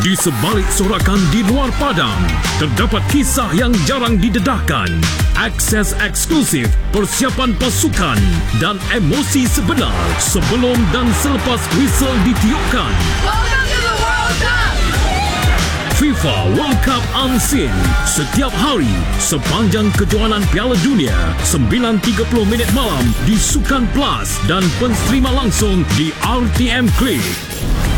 Di sebalik sorakan di luar padang, terdapat kisah yang jarang didedahkan, akses eksklusif, persiapan pasukan dan emosi sebenar sebelum dan selepas whistle ditiupkan. Welcome to the World Cup! FIFA World Cup Unseen setiap hari sepanjang kejohanan Piala Dunia 9.30 minit malam di Sukan Plus dan pensterima langsung di RTM Click.